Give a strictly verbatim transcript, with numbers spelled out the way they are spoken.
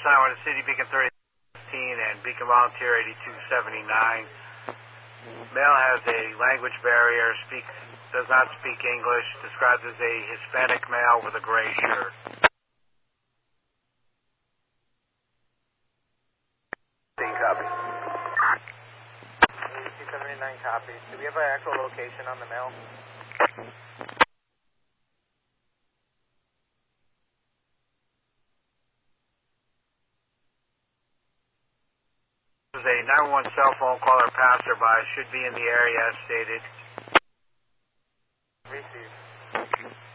assignment of City Beacon thirty fifteen and Beacon Volunteer eighty-two seventy-nine. Male has a language barrier, speaks, does not speak English, described as a Hispanic male with a gray shirt. Copy. eighty-two seventy-nine copy. Do we have an actual location on the male? This is a nine one one cell phone caller passerby, should be in the area as stated. Received.